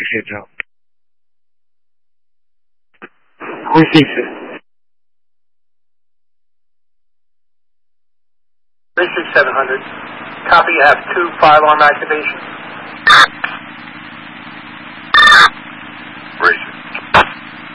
appreciate Joe. Receives it. 36700. Copy, you have 2 5-arm activation.